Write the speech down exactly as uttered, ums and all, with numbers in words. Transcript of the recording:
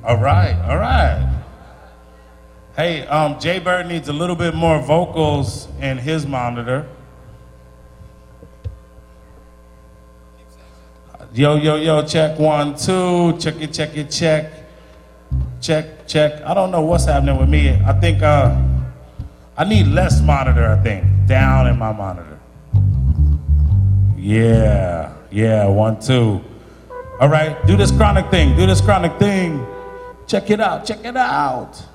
All right, all right. Hey, um, Jay Bird needs a little bit more vocals in his monitor. Yo, yo, yo, check one, two, check it, check it, check. Check, check. I don't know what's happening with me. I think uh, I need less monitor, I think. Down in my monitor. Yeah, yeah, one, two. All right, do this chronic thing, do this chronic thing. Check it out, check it out.